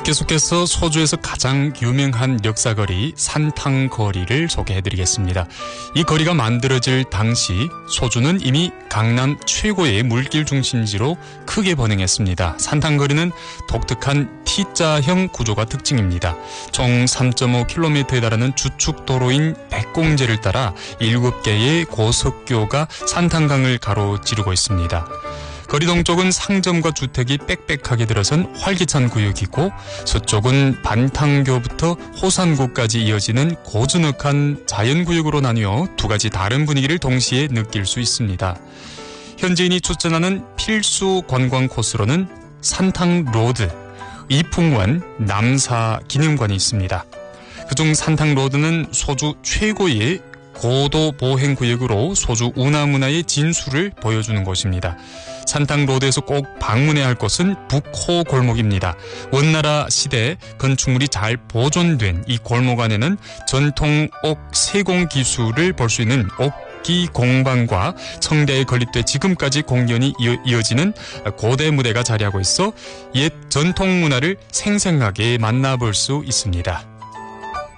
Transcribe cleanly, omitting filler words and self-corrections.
계속해서 소주에서 가장 유명한 역사거리 산탕거리를 소개해드리겠습니다. 이 거리가 만들어질 당시 소주는 이미 강남 최고의 물길 중심지로 크게 번영했습니다. 산탕거리는 독특한 T자형 구조가 특징입니다. 총 3.5km에 달하는 주축도로인 백공제를 따라 7개의 고속교가 산탕강을 가로지르고 있습니다. 거리 동쪽은 상점과 주택이 빽빽하게 들어선 활기찬 구역이고 서쪽은 반탕교부터 호산구까지 이어지는 고즈넉한 자연구역으로 나뉘어 두 가지 다른 분위기를 동시에 느낄 수 있습니다. 현지인이 추천하는 필수 관광 코스로는 산탕로드, 이풍원, 남사 기념관이 있습니다. 그중 산탕로드는 소주 최고의 고도 보행 구역으로 소주 운하 문화의 진수를 보여주는 곳입니다. 산탕로드에서 꼭 방문해야 할 곳은 북호 골목입니다. 원나라 시대 건축물이 잘 보존된 이 골목 안에는 전통 옥 세공 기술을 볼 수 있는 옥기 공방과 청대에 건립돼 지금까지 공연이 이어지는 고대 무대가 자리하고 있어 옛 전통 문화를 생생하게 만나볼 수 있습니다.